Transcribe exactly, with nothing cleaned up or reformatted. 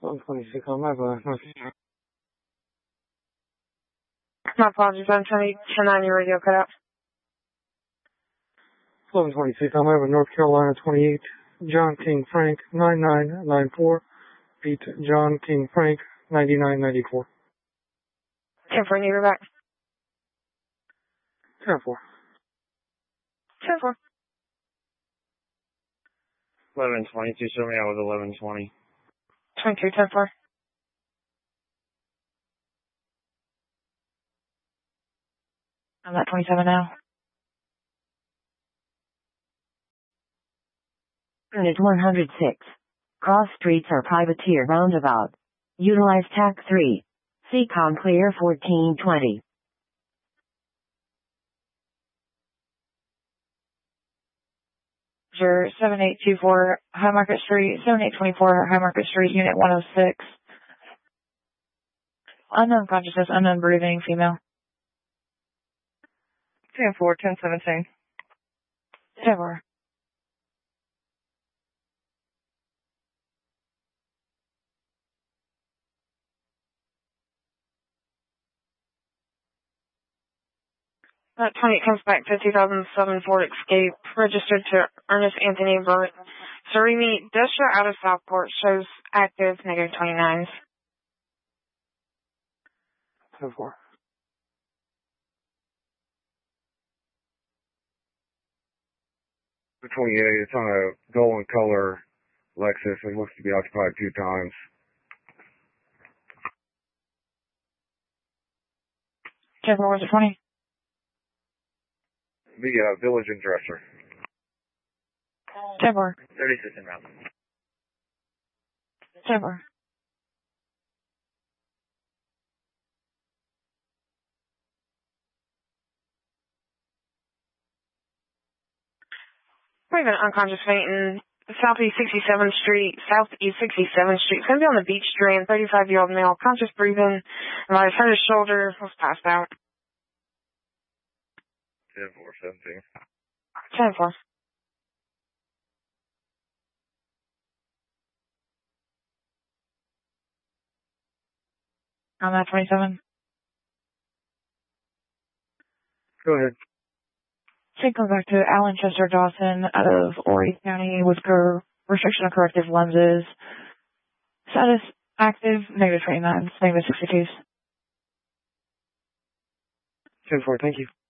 one twenty-six on my bus. My apologies, I'm trying to turn on your radio cut out. eleven twenty-six on my bus, North Carolina twenty-eight, John King Frank, nine nine nine four, beat John King Frank, ninety-nine ninety-four. ten four, need her back. ten four. ten four. eleven twenty-two, show me out with eleven twenty. twenty-two, ten four. I'm at twenty-seven now. Unit one hundred six. Cross streets are privateer roundabout. Utilize T A C three. C COM clear fourteen twenty. Sure, seven eight two four High Market Street, seven eight two four High Market Street, Unit one oh six. Unknown consciousness, unknown breathing, female. ten four, ten seventeen. ten four. That twenty-eight comes back to two thousand seven Ford Escape, registered to Ernest Anthony Burt. Seremi Destra out of Southport, shows active, negative twenty-nines. ten four. twenty-eight, it's on a golden color Lexus. It looks to be occupied two times. ten four, was it twenty? The uh, Village and Dresser. ten four. thirty-six in route. ten four. We have an unconscious fainting Southeast sixty-seventh Street, Southeast sixty-seventh Street. It's going to be on the beach drain, thirty-five-year-old male, conscious breathing, and by his head, his shoulder was passed out. ten four, seventeen. ten four. I'm at twenty-seven. Go ahead. Take them back to Allen Chester Dawson out of Horry County with cor- restriction of corrective lenses. Status active, negative twenty-nine, negative sixty-two. ten four, thank you.